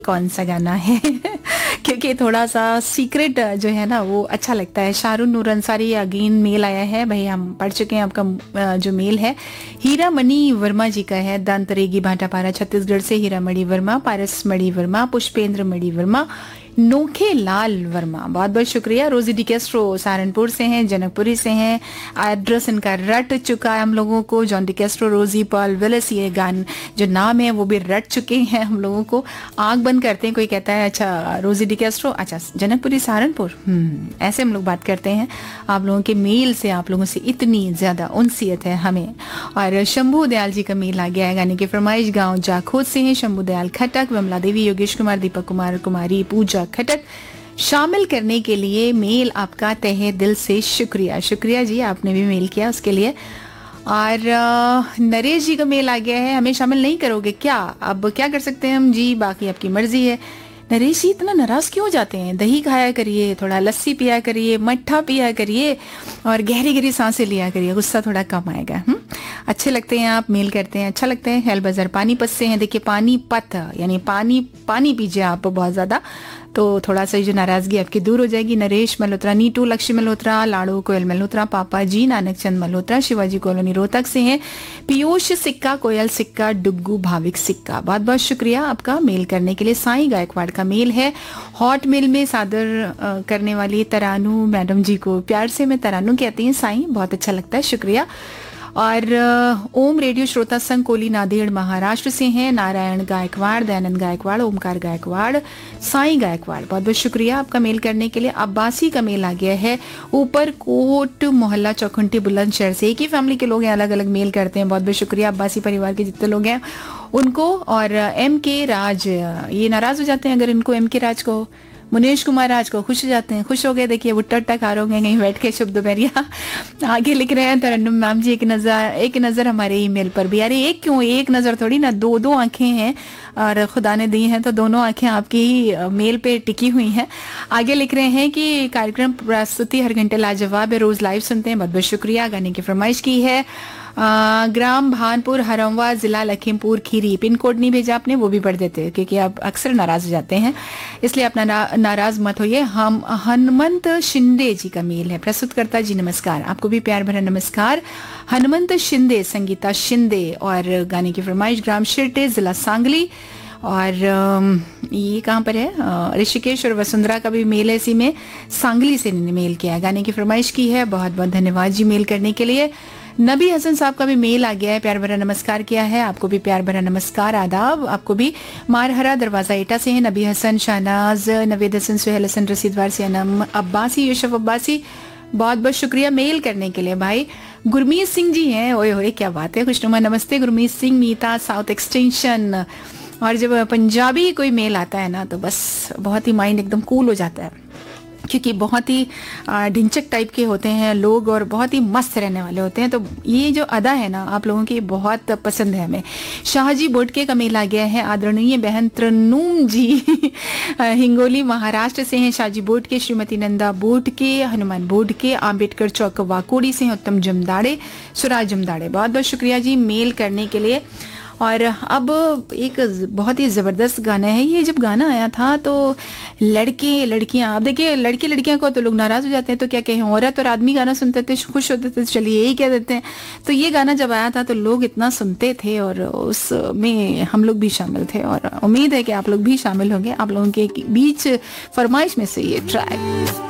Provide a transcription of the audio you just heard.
कौन सा गाना है क्योंकि थोड़ा सा सीक्रेट जो है ना वो अच्छा लगता है। शाहरुख नूर अंसारी अगेन मेल आया है भाई, हम पढ़ चुके हैं आपका जो मेल है। हीरा मणि वर्मा जी का है, दंतरेगी भाटापारा छत्तीसगढ़ से हीरा मणि वर्मा, पारस मणि वर्मा, पुष्पेंद्र मणि वर्मा, नोखे लाल वर्मा, बहुत बहुत शुक्रिया। रोजी डी कैस्ट्रो सहारनपुर से हैं, जनकपुरी से हैं, एड्रेस इनका रट चुका है हम लोगों को। जॉन डी कैस्ट्रो, रोजी पॉल विलिस, ये गान जो नाम है वो भी रट चुके हैं हम लोगों को। आंख बंद करते हैं, कोई कहता है अच्छा रोजी डी कैस्ट्रो, अच्छा जनकपुरी सहारनपुर, ऐसे हम लोग बात करते हैं। आप लोगों के मेल से, आप लोगों से इतनी ज्यादा उनसियत है हमें। और शंभू दयाल जी का मेल आ गया है, गाने की फरमाइश गाँव जाखोद से है। शंभू दयाल खटक, विमला देवी, योगेश कुमार, दीपक कुमार, कुमारी पूजा खटक शामिल करने के लिए मेल आपका तहे दिल से शुक्रिया। शुक्रिया जी, आपने भी मेल किया उसके लिए। और नरेश जी का मेल आ गया है, हमें शामिल नहीं करोगे क्या? अब क्या कर सकते हैं हम जी, बाकी आपकी मर्जी है। नरेश जी इतना नाराज क्यों जाते हैं? दही खाया करिए, थोड़ा लस्सी पिया करिए, मट्ठा पिया करिए और गहरी गहरी सांसें लिया करिए, गुस्सा थोड़ा कम आएगा। अच्छे लगते हैं आप, मेल करते हैं, अच्छा लगता है। हेल बाजार पानीपत से हैं, देखिए पानीपत यानी पानी पीजिए आप बहुत ज्यादा, तो थोड़ा सा जो नाराजगी आपकी दूर हो जाएगी। नरेश मल्होत्रा, नीटू लक्ष्मी मल्होत्रा, लाड़ो कोयल मल्होत्रा, पापा जी नानक चंद मल्होत्रा, शिवाजी कॉलोनी रोहतक से हैं। पीयूष सिक्का, कोयल सिक्का, डुग्गू भाविक सिक्का, बहुत बहुत शुक्रिया आपका मेल करने के लिए। साईं गायकवाड़ का मेल है, हॉट मेल में सादर करने वाली तरानू मैडम जी को प्यार से मैं तरानू कहती हूँ साईं, बहुत अच्छा लगता है, शुक्रिया। और ओम रेडियो श्रोता संघ कोली नांदेड़ महाराष्ट्र से हैं, नारायण गायकवाड़, दयानंद गायकवाड़, ओमकार गायकवाड़, साईं गायकवाड़, बहुत बहुत शुक्रिया आपका मेल करने के लिए। अब्बासी का मेल आ गया है, ऊपर कोट मोहल्ला चौखुंटी बुलंदशहर से। एक ही फैमिली के लोग हैं, अलग अलग मेल करते हैं, बहुत बहुत शुक्रिया अब्बासी परिवार के जितने लोग हैं उनको। और एम के राज, ये नाराज हो जाते हैं अगर इनको एम के राज को, मुनेश कुमार राज को खुश हो जाते हैं, खुश हो गए। देखिए वो टट्टा खा रहे होंगे कहीं बैठ के शुभ दोपहरिया। आगे लिख रहे हैं तरन्नुम मैम जी, एक नजर हमारे ईमेल पर भी। अरे एक क्यों, एक नजर थोड़ी ना, दो आंखें हैं और खुदा ने दी हैं, तो दोनों आंखें आपकी ही मेल पे टिकी हुई हैं। आगे लिख रहे हैं कि कार्यक्रम प्रस्तुति हर घंटे लाजवाब है, रोज लाइव सुनते हैं, बहुत बहुत शुक्रिया। गाने की फरमाइश की है ग्राम भानपुर हरमवा, जिला लखीमपुर खीरी, पिन कोड नहीं भेजा आपने, वो भी पढ़ देते हैं क्योंकि आप अक्सर नाराज हो जाते हैं, इसलिए अपना नाराज मत होइए। हम हनुमंत शिंदे जी का मेल है, प्रस्तुतकर्ता जी नमस्कार, आपको भी प्यार भरा नमस्कार। हनुमंत शिंदे, संगीता शिंदे, और गाने की फरमाइश ग्राम शिरटे, जिला सांगली। और ये कहाँ पर है, ऋषिकेश और वसुंधरा का भी मेल है, इसी में सांगली से मेल किया, गाने की फरमाइश की है, बहुत बहुत धन्यवाद जी मेल करने के लिए। नबी हसन साहब का भी मेल आ गया है, प्यार भरा नमस्कार किया है, आपको भी प्यार भरा नमस्कार, आदाब। आपको भी मारहरा दरवाजा एटा से है नबी हसन, शाहनाज, नवेद हसन, सुहेल हसन, रसीदवार से अनम अब्बासी, यूसुफ अब्बासी, बहुत बहुत शुक्रिया मेल करने के लिए भाई। गुरमीत सिंह जी हैं, ओए होए क्या बात है, खुशनुमा, नमस्ते गुरमीत सिंह, मीता साउथ एक्सटेंशन। और जब पंजाबी कोई मेल आता है ना तो बस बहुत ही माइंड एकदम कूल हो जाता है, क्योंकि बहुत ही ढिंचक टाइप के होते हैं लोग और बहुत ही मस्त रहने वाले होते हैं, तो ये जो अदा है ना आप लोगों की बहुत पसंद है हमें। शाहजी बोटके का मेल आ गया है, आदरणीय बहन तरन्नुम जी हिंगोली महाराष्ट्र से हैं, शाहजी बोटके, श्रीमती नंदा बोटके, हनुमान बोटके, आम्बेडकर चौक वाकोड़ी से हैं, उत्तम जमदाड़े, सुराज जमदाड़े, बहुत बहुत शुक्रिया जी मेल करने के लिए। और अब एक बहुत ही ज़बरदस्त गाना है, ये जब गाना आया था तो लड़के लड़कियां, अब देखिए लड़के लड़कियां को तो लोग नाराज हो जाते हैं, तो क्या कहें, औरत और आदमी गाना सुनते थे खुश होते थे, चलिए यही कह देते हैं। तो ये गाना जब आया था तो लोग इतना सुनते थे और उसमें हम लोग भी शामिल थे, और उम्मीद है कि आप लोग भी शामिल होंगे। आप लोगों के बीच फरमाइश में से ये ट्रैक